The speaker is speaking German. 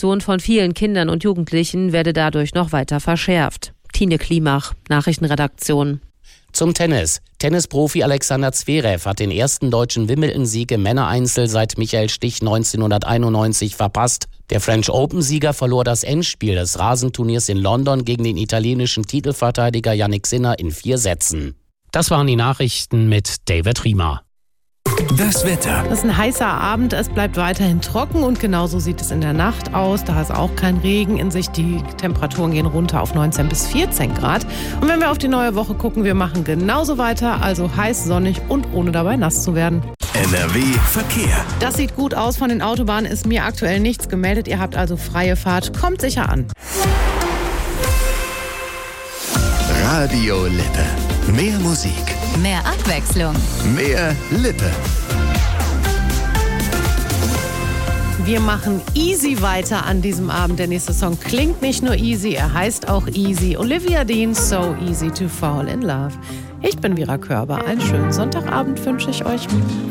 Situation von vielen Kindern und Jugendlichen werde dadurch noch weiter verschärft. Tine Klimach, Nachrichtenredaktion. Zum Tennis. Tennisprofi Alexander Zverev hat den ersten deutschen Wimbledon-Sieg im Männereinzel seit Michael Stich 1991 verpasst. Der French Open-Sieger verlor das Endspiel des Rasenturniers in London gegen den italienischen Titelverteidiger Jannik Sinner in 4 Sätzen. Das waren die Nachrichten mit David Riemer. Das Wetter. Das ist ein heißer Abend, es bleibt weiterhin trocken und genauso sieht es in der Nacht aus. Da ist auch kein Regen in Sicht. Die Temperaturen gehen runter auf 19 bis 14 Grad. Und wenn wir auf die neue Woche gucken, wir machen genauso weiter, also heiß, sonnig und ohne dabei nass zu werden. NRW Verkehr. Das sieht gut aus, von den Autobahnen ist mir aktuell nichts gemeldet. Ihr habt also freie Fahrt, kommt sicher an. Radio Lippe. Mehr Musik. Mehr Abwechslung. Mehr Lippe. Wir machen easy weiter an diesem Abend. Der nächste Song klingt nicht nur easy, er heißt auch easy. Olivia Dean, So Easy to Fall in Love. Ich bin Vera Körber. Einen schönen Sonntagabend wünsche ich euch.